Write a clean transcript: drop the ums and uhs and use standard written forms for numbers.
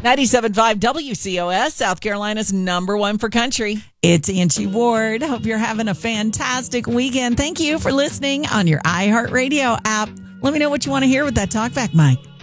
97.5 WCOS, South Carolina's #1 for country. It's Angie Ward. Hope you're having a fantastic weekend. Thank you for listening on your iHeartRadio app. Let me know what you want to hear with that talkback mic.